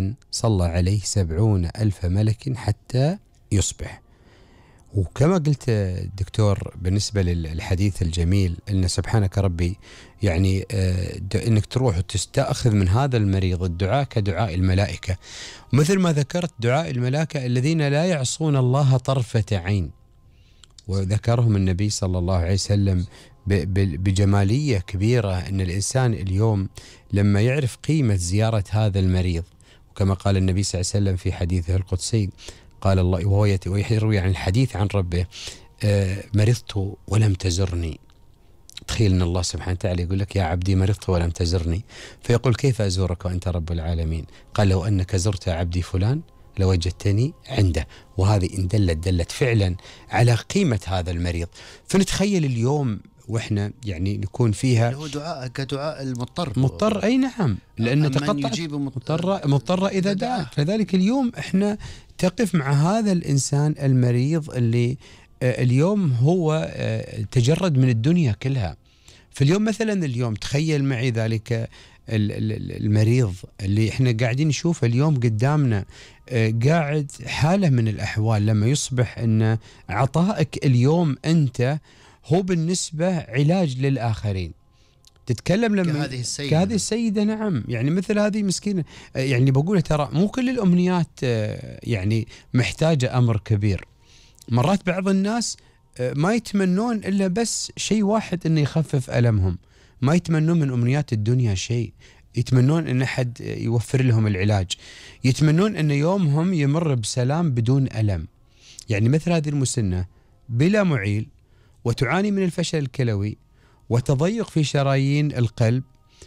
صلى عليه 70,000 ملك حتى يصبح. وكما قلت دكتور بالنسبة للحديث الجميل أن سبحانك ربي يعني أنك تروح وتستأخذ من هذا المريض الدعاء كدعاء الملائكة، مثل ما ذكرت دعاء الملائكة الذين لا يعصون الله طرفة عين، وذكرهم النبي صلى الله عليه وسلم بجمالية كبيرة أن الإنسان اليوم لما يعرف قيمة زيارة هذا المريض، وكما قال النبي صلى الله عليه وسلم في حديثه القدسي قال الله وهو يروي عن الحديث عن ربه مرضت ولم تزرني. تخيل أن الله سبحانه وتعالى يقول لك يا عبدي مرضت ولم تزرني، فيقول كيف أزورك وأنت رب العالمين؟ قال لو أنك زرت عبدي فلان لوجدتني عنده. وهذه إن دلت فعلا على قيمة هذا المريض. فنتخيل اليوم وإحنا يعني نكون فيها هو دعاء كدعاء المضطر. مضطر أي نعم، لأن تقطعت مضطر إذا دعا. فذلك اليوم إحنا تقف مع هذا الإنسان المريض اللي اليوم هو تجرد من الدنيا كلها. فاليوم مثلا اليوم تخيل معي ذلك المريض اللي احنا قاعدين نشوفه اليوم قدامنا قاعد حالة من الأحوال، لما يصبح أن عطائك اليوم أنت هو بالنسبة علاج للآخرين. تتكلم لما كهذه السيدة نعم، يعني مثل هذه مسكينة، يعني بقول ترى مو كل الأمنيات يعني محتاجة أمر كبير. مرات بعض الناس ما يتمنون إلا بس شيء واحد إنه يخفف ألمهم، ما يتمنون من أمنيات الدنيا شيء، يتمنون إن أحد يوفر لهم العلاج، يتمنون إن يومهم يمر بسلام بدون ألم. يعني مثل هذه المسنة بلا معيل وتعاني من الفشل الكلوي وتضيق في شرايين القلب،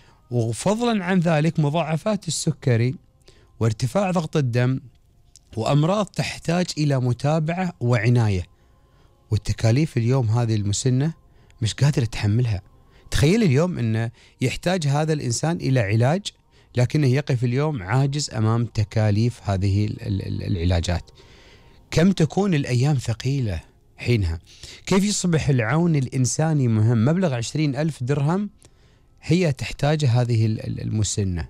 وفضلا عن ذلك مضاعفات السكري وارتفاع ضغط الدم وأمراض تحتاج إلى متابعة وعناية، والتكاليف اليوم هذه المسنة مش قادرة تحملها. تخيل اليوم أنه يحتاج هذا الإنسان إلى علاج، لكنه يقف اليوم عاجز أمام تكاليف هذه العلاجات. كم تكون الأيام ثقيلة حينها. كيف يصبح العون الإنساني مهم. مبلغ 20,000 درهم هي تحتاج هذه المسنة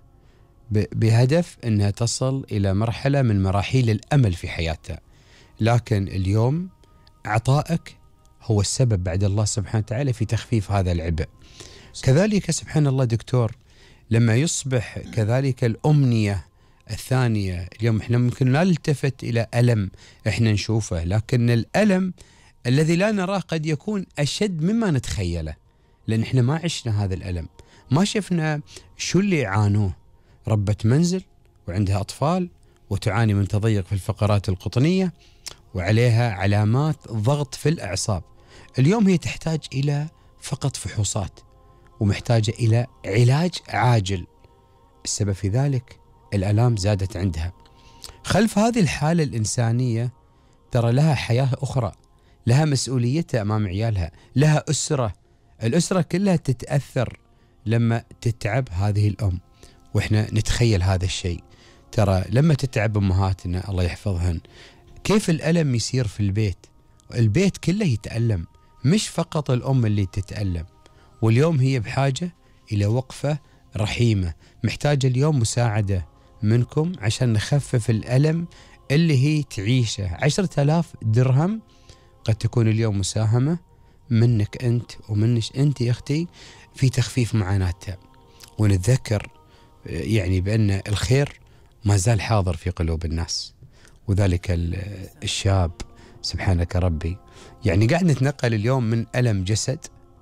بهدف أنها تصل إلى مرحلة من مراحل الأمل في حياتها. لكن اليوم عطائك هو السبب بعد الله سبحانه وتعالى في تخفيف هذا العبء. كذلك سبحان الله دكتور لما يصبح كذلك الأمنية الثانية. اليوم احنا ممكن لا نلتفت إلى ألم احنا نشوفه، لكن الألم الذي لا نراه قد يكون أشد مما نتخيله، لأن احنا ما عشنا هذا الألم، ما شفنا شو اللي يعانوه. ربة منزل وعندها أطفال وتعاني من تضيق في الفقرات القطنية وعليها علامات ضغط في الأعصاب. اليوم هي تحتاج إلى فقط فحوصات ومحتاجة إلى علاج عاجل. السبب في ذلك الآلام زادت عندها. خلف هذه الحالة الإنسانية ترى لها حياة أخرى، لها مسؤوليتها أمام عيالها، لها أسرة. الأسرة كلها تتأثر لما تتعب هذه الأم، وإحنا نتخيل هذا الشيء. ترى لما تتعب أمهاتنا الله يحفظهن كيف الألم يصير في البيت كله يتألم، مش فقط الأم اللي تتألم. واليوم هي بحاجة إلى وقفة رحيمة، محتاجة اليوم مساعدة منكم عشان نخفف الألم اللي هي تعيشه. 10,000 درهم قد تكون اليوم مساهمة منك أنت ومنش أنت يا أختي في تخفيف معاناتها. ونتذكر يعني بأن الخير ما زال حاضر في قلوب الناس، وذلك الشاب سبحانك ربي يعني قاعد نتنقل اليوم من ألم جسد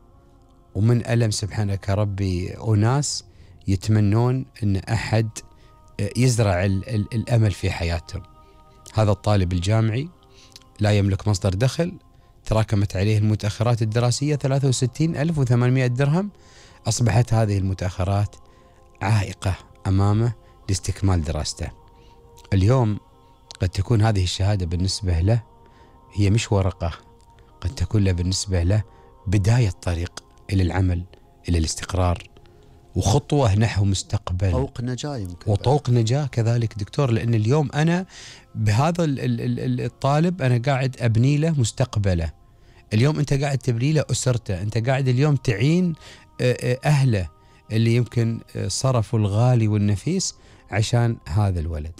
ومن ألم سبحانك ربي أناس يتمنون أن أحد يزرع الأمل في حياتهم. هذا الطالب الجامعي لا يملك مصدر دخل، تراكمت عليه المتأخرات الدراسية 63,800 درهم. أصبحت هذه المتأخرات عائقة أمامه لاستكمال دراسته. اليوم قد تكون هذه الشهادة بالنسبة له هي مش ورقة، قد تكون له بالنسبة له بداية طريق إلى العمل، إلى الاستقرار، وخطوة نحو مستقبل، طوق نجاة يمكن، وطوق نجاة كذلك دكتور. لأن اليوم أنا بهذا الطالب أنا قاعد أبني له مستقبله. اليوم أنت قاعد تبني له أسرته، أنت قاعد اليوم تعين أهله اللي يمكن صرفوا الغالي والنفيس عشان هذا الولد.